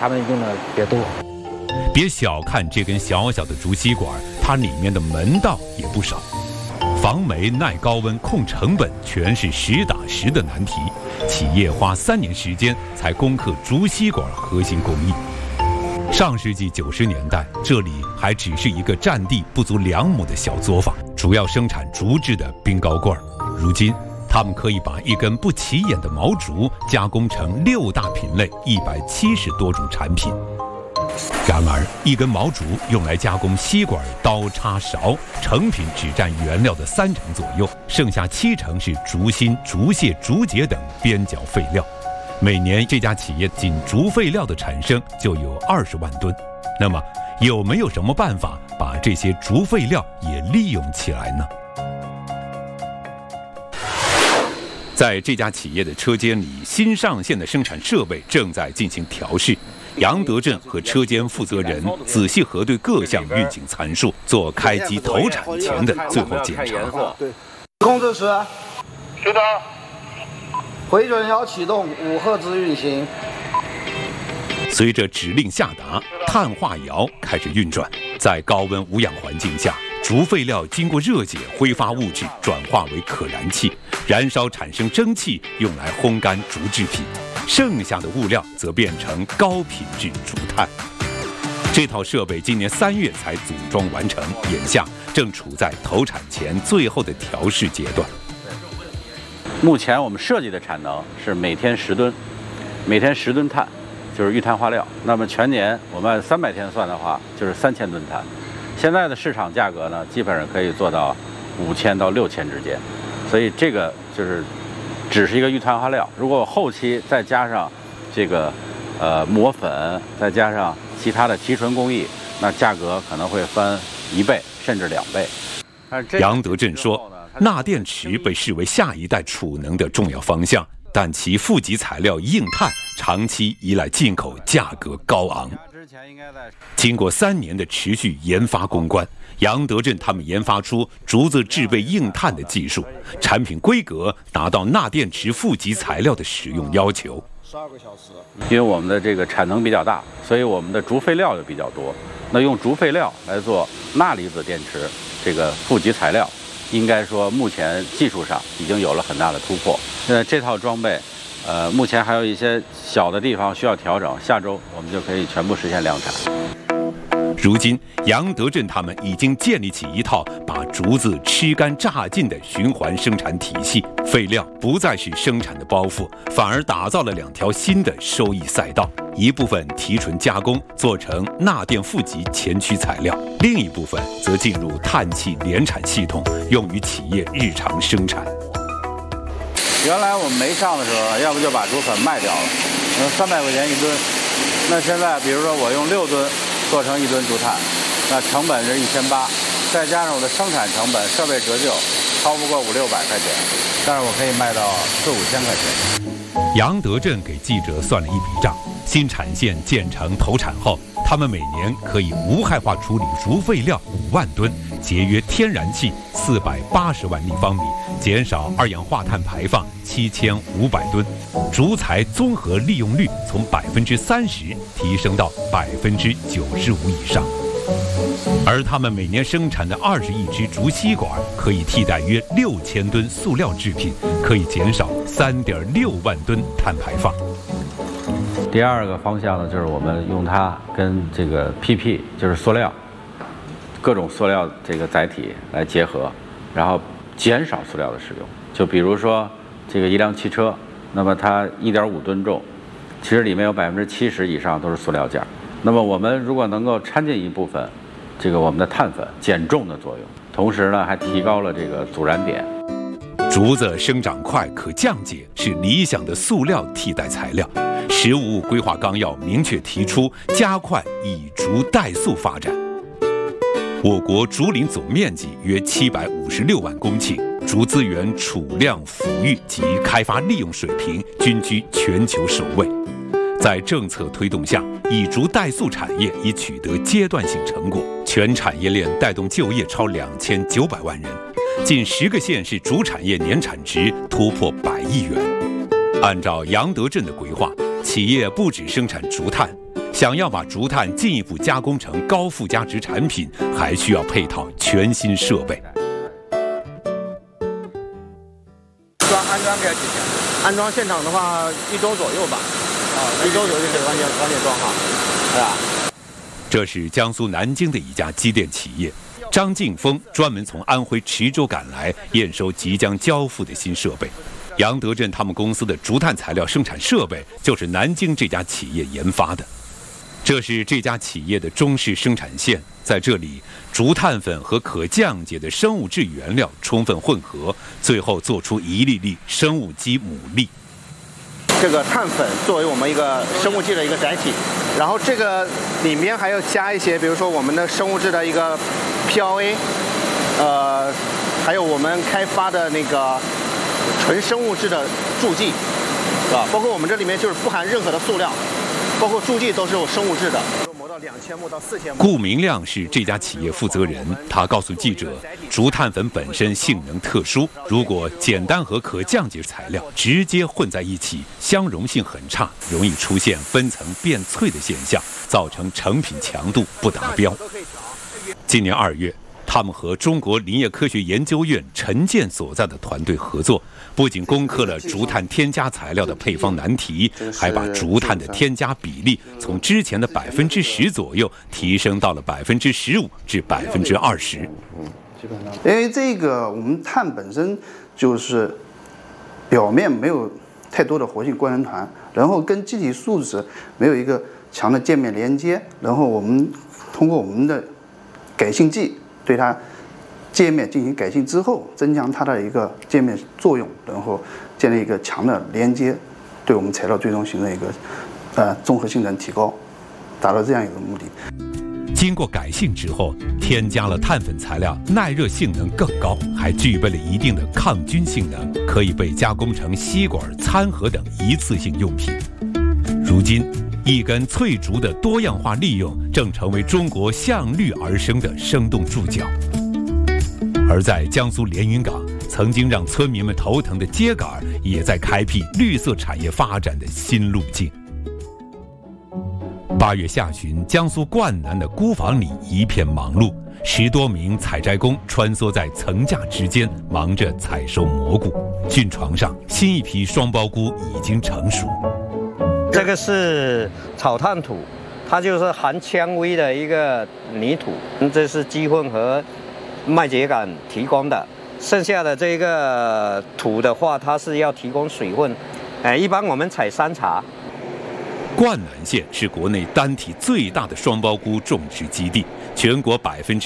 他们用的别多。 别小看这根小小的竹吸管，它里面的门道也不少。防霉、耐高温、控成本，全是实打实的难题。企业花3年时间才攻克竹吸管核心工艺。上世纪90年代，这里还只是一个占地不足2亩的小作坊，主要生产竹制的冰糕罐。如今，他们可以把一根不起眼的毛竹加工成6大品类、170多种产品。然而，一根毛竹用来加工吸管、刀叉、勺，成品只占原料的30%左右，剩下70%是竹芯、竹屑、竹节等边角废料。每年这家企业仅竹废料的产生就有20万吨。那么，有没有什么办法把这些竹废料也利用起来呢？在这家企业的车间里，新上线的生产设备正在进行调试。杨德正和车间负责人仔细核对各项运行参数，做开机投产前的最后检查。 对，控制室。 是的。 回准要启动5赫兹运行。 随着指令下达，碳化窑开始运转。在高温无氧环境下，竹废料经过热解，挥发物质转化为可燃气，燃烧产生蒸汽，用来烘干竹制品。剩下的物料则变成高品质竹炭。这套设备今年3月才组装完成，眼下正处在投产前最后的调试阶段。 目前我们设计的产能是每天10吨，每天10吨碳，就是玉碳化料。那么全年我们按300天算的话，就是3000吨碳。现在的市场价格呢，基本上可以做到5000到6000之间，所以这个只是一个玉碳化料。如果后期再加上这个磨粉，再加上其他的提纯工艺，那价格可能会翻1倍甚至2倍。 杨德正说，钠电池被视为下一代储能的重要方向，但其负极材料硬碳长期依赖进口，价格高昂。经过3年的持续研发攻关，杨德正他们研发出竹子制备硬碳的技术，产品规格达到钠电池负极材料的使用要求。 12个小时。 因为我们的这个产能比较大，所以我们的竹废料就比较多。那用竹废料来做钠离子电池这个负极材料，应该说目前技术上已经有了很大的突破。这套装备目前还有一些小的地方需要调整，下周我们就可以全部实现量产。 如今，杨德正他们已经建立起一套把竹子吃干榨尽的循环生产体系，废料不再是生产的包袱，反而打造了2条新的收益赛道：一部分提纯加工做成钠电负极前驱材料，另一部分则进入碳气联产系统，用于企业日常生产。 原来我们没上的时候，要不就把竹粉卖掉了，300块钱1吨。那现在比如说我用6吨做成1吨竹炭，那成本是1800，再加上我的生产成本、设备折旧，超不过500-600块钱，但是我可以卖到400-500块钱。 杨德正给记者算了一笔账，新产线建成投产后，他们每年可以无害化处理竹废料5万吨，节约天然气480万立方米，减少2氧化碳排放7500吨，竹材综合利用率从30%提升到95%以上。而他们每年生产的20亿支竹吸管，可以替代约6000吨塑料制品，可以减少3.6万吨碳排放。 第二个方向呢，就是我们用它跟这个 PP， 就是塑料，各种塑料这个载体来结合，然后减少塑料的使用。就比如说这个一辆汽车，那么它1.5吨重，其实里面有70%以上都是塑料件。那么我们如果能够掺进一部分这个我们的碳粉，减重的作用，同时呢还提高了这个阻燃点。 竹子生长快、可降解，是理想的塑料替代材料。实物规划纲要明确提出，加快以竹代塑发展。我国竹林总面积约756万公顷，竹资源储量、抚育及开发利用水平均居全球首位。在政策推动下，以竹代塑产业已取得阶段性成果，全产业链带动就业超2900万人，近10个县市竹产业年产值突破100亿元。按照杨德正的规划，企业不只生产竹炭， 想要把竹炭进一步加工成高附加值产品，还需要配套全新设备。 安装给它几天？安装现场的话，1周左右吧。1周左右就可以完全装好，是吧？ 这是江苏南京的一家机电企业，张劲峰专门从安徽池州赶来验收即将交付的新设备。杨德镇他们公司的竹炭材料生产设备就是南京这家企业研发的。这是这家企业的中式生产线，在这里，竹炭粉和可降解的生物质原料充分混合，最后做出一粒粒生物基牡蛎。 这个碳粉作为我们一个生物基的一个载体，然后这个里面还要加一些，比如说我们的生物质的一个 PLA， 还有我们开发的那个纯生物质的助剂，是吧？包括我们这里面就是不含任何的塑料。包括助剂都是有生物质的，磨到2000目到4000目。 顾明亮是这家企业负责人，他告诉记者，竹炭粉本身性能特殊，如果简单和可降解材料直接混在一起，相容性很差，容易出现分层变脆的现象，造成成品强度不达标。今年2月，他们和中国林业科学研究院陈建所在的团队合作，不仅攻克了竹炭添加材料的配方难题，还把竹炭的添加比例从之前的10%左右提升到了15%至20%。 因为这个我们碳本身就是表面没有太多的活性官能团，然后跟基体树脂没有一个强的界面连接，然后我们通过我们的改性剂对它界面进行改性之后，增强它的一个界面作用，然后建立一个强的连接，对我们材料最终形成一个综合性能提高，达到这样一个目的。 经过改性之后，添加了碳粉材料，耐热性能更高，还具备了一定的抗菌性能，可以被加工成吸管、餐盒等一次性用品。如今，一根脆竹的多样化利用正成为中国向绿而生的生动注脚。而在江苏连云港，曾经让村民们头疼的秸秆也在开辟绿色产业发展的新路径。8月下旬，江苏灌南的菇房里一片忙碌，10多名采摘工穿梭在层架之间，忙着采收蘑菇。菌床上，新一批双苞菇已经成熟。 这个是草炭土，它就是含纤维的一个泥土，这是鸡粪和麦秸秆提供的。剩下的这个土的话，它是要提供水分。一般我们采3茬。 灌南县是国内单体最大的双苞菇种植基地，全国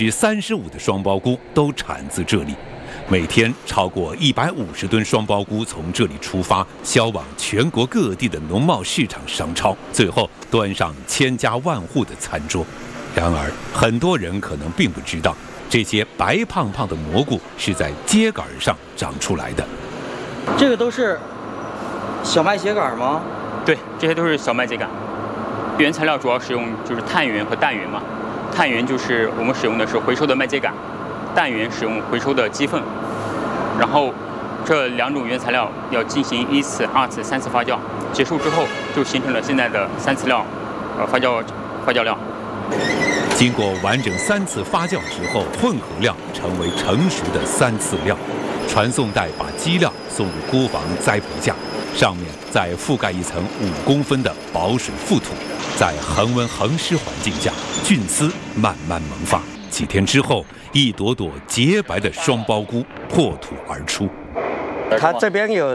35%的双苞菇都产自这里。每天超过150吨双苞菇从这里出发，销往全国各地的农贸市场商超，最后端上千家万户的餐桌。然而，很多人可能并不知道，这些白胖胖的蘑菇是在秸秆上长出来的。 这个都是小麦秸秆吗？ 对，这些都是小麦秸秆。原材料主要使用就是碳源和氮源嘛。碳源就是我们使用的是回收的麦秸秆，氮源使用回收的鸡粪。然后这2种原材料要进行1次、2次、3次发酵，结束之后就形成了现在的3次料发酵料。 经过完整3次发酵之后，混合料成为成熟的3次料。传送带把基料送入菇房栽培架，上面再覆盖一层5公分的保水覆土，在恒温恒湿环境下，菌丝慢慢萌发。几天之后，一朵朵洁白的双苞菇破土而出。 它这边有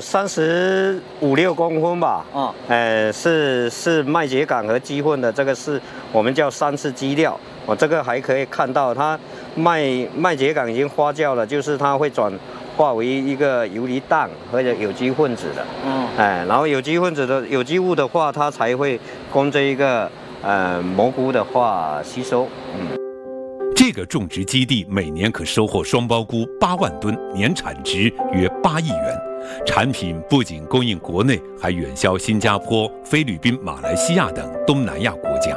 35、6公分吧，是麦秸秆和鸡粪的，这个是我们叫3次基料。这个还可以看到，它麦秸秆已经发酵了，就是它会转化为一个游离氮或者有机分子的，然后有机分子的有机物的话，它才会供这一个蘑菇的话吸收。 这个种植基地每年可收获双苞菇8万吨，年产值约8亿元。产品不仅供应国内，还远销新加坡、菲律宾、马来西亚等东南亚国家。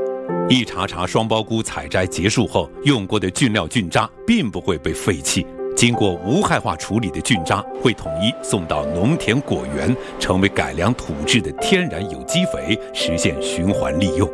一茬茬双苞菇采摘结束后，用过的菌料菌渣并不会被废弃， 经过无害化处理的菌渣会统一送到农田果园，成为改良土质的天然有机肥，实现循环利用。